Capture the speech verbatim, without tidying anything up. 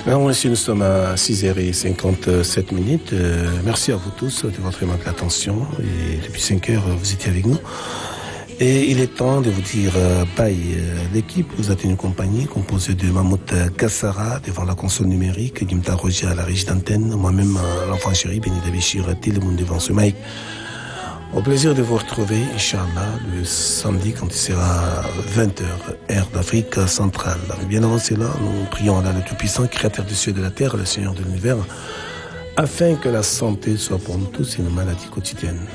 Alors, ici, nous sommes à six heures cinquante-sept minutes. Euh, merci à vous tous de votre aimable attention. Et depuis cinq heures, vous étiez avec nous. Et il est temps de vous dire euh, bye. L'équipe vous a tenu compagnie, composée de Mahmoud Kassara devant la console numérique, Gimta Roger à la régie d'antenne, moi-même l'enfant chéri, Béni Dabichir, tout le monde devant ce mic. Au plaisir de vous retrouver, Inch'Allah, le samedi quand il sera vingt heures, heure d'Afrique centrale. Bien avant cela, nous prions Allah le Tout-Puissant, créateur des cieux et de la terre, le Seigneur de l'univers, afin que la santé soit pour nous tous une maladie quotidienne.